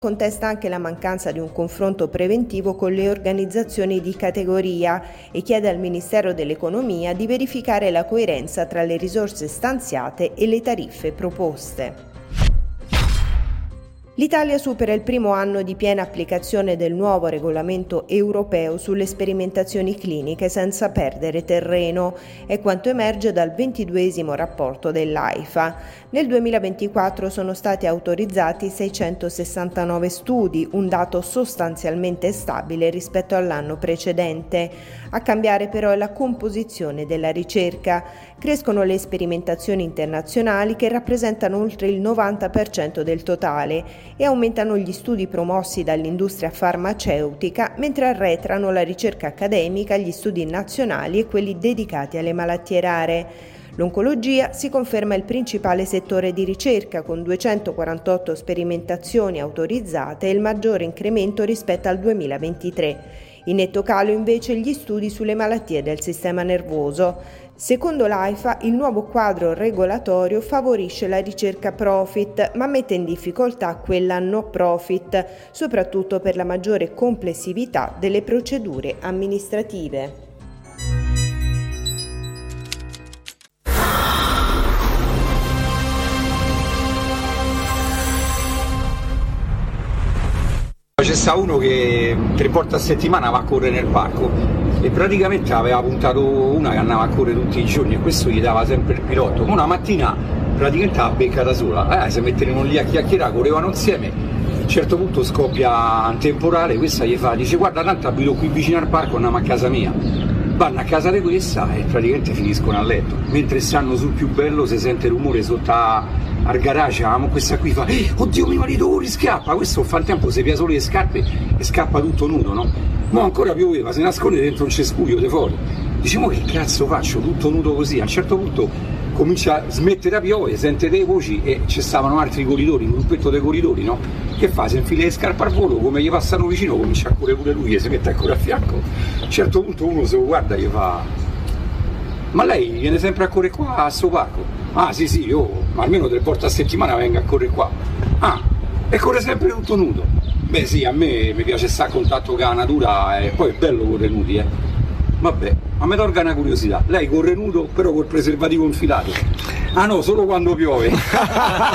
Contesta anche la mancanza di un confronto preventivo con le organizzazioni di categoria e chiede al Ministero dell'Economia di verificare la coerenza tra le risorse stanziate e le tariffe proposte. L'Italia supera il primo anno di piena applicazione del nuovo regolamento europeo sulle sperimentazioni cliniche senza perdere terreno, è quanto emerge dal 22esimo rapporto dell'AIFA. Nel 2024 sono stati autorizzati 669 studi, un dato sostanzialmente stabile rispetto all'anno precedente. A cambiare però è la composizione della ricerca. Crescono le sperimentazioni internazionali che rappresentano oltre il 90% del totale e aumentano gli studi promossi dall'industria farmaceutica, mentre arretrano la ricerca accademica, gli studi nazionali e quelli dedicati alle malattie rare. L'oncologia si conferma il principale settore di ricerca, con 248 sperimentazioni autorizzate e il maggiore incremento rispetto al 2023. In netto calo invece gli studi sulle malattie del sistema nervoso. Secondo l'AIFA, il nuovo quadro regolatorio favorisce la ricerca profit, ma mette in difficoltà quella no profit, soprattutto per la maggiore complessività delle procedure amministrative. C'è sta uno che 3 volte a settimana va a correre nel parco e praticamente aveva puntato una che andava a correre tutti i giorni e questo gli dava sempre il pilotto. Una mattina praticamente la beccata sola, si mettono lì a chiacchierare, correvano insieme. A un certo punto scoppia un temporale, questa gli fa, dice guarda tanto abito qui vicino al parco, andiamo a casa mia. Vanno a casa di questa e praticamente finiscono a letto. Mentre stanno sul più bello si sente rumore sotto al garage, questa qui fa oddio mio marito riscappa, questo fa il tempo si pia solo le scarpe e scappa tutto nudo, no? Ma ancora pioveva, si nasconde dentro un cespuglio di fuori. Diciamo che cazzo faccio tutto nudo così? A un certo punto comincia a smettere a piovere, sente delle voci e ci stavano altri corridori, un gruppetto dei corridori, no? Che fa? Si infila le scarpe al volo, come gli passano vicino comincia a correre pure lui e si mette ancora a fianco. A un certo punto uno se lo guarda e gli fa ma lei viene sempre a correre qua a sto parco? Ah sì io ma almeno 3 volte a settimana vengo a correre qua. Ah, e corre sempre tutto nudo. Beh sì, a me mi piace stare a contatto con la natura e poi è bello correre nudi, Vabbè, ma mi tolga una curiosità, lei corre nudo però col preservativo infilato? Ah no, solo quando piove.